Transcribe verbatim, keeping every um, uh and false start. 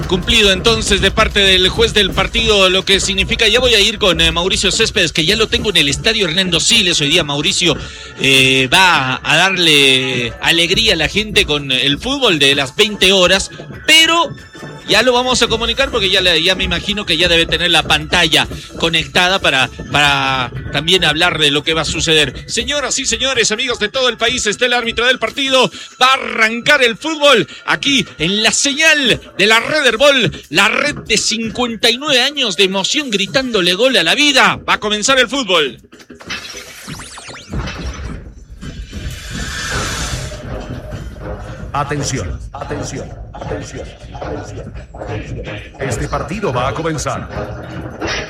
Cumplido entonces de parte del juez del partido, lo que significa, ya voy a ir con eh, Mauricio Céspedes, que ya lo tengo en el estadio Hernando Siles. Hoy día Mauricio eh, va a darle alegría a la gente con el fútbol de las veinte horas, pero ya lo vamos a comunicar porque ya, ya me imagino que ya debe tener la pantalla conectada para, para también hablar de lo que va a suceder. Señoras y señores, amigos de todo el país, está el árbitro del partido. Va a arrancar el fútbol aquí en la señal de la Red Herbol, la red de cincuenta y nueve años de emoción gritándole gol a la vida. Va a comenzar el fútbol. Atención, atención, atención, atención. Este partido va a comenzar.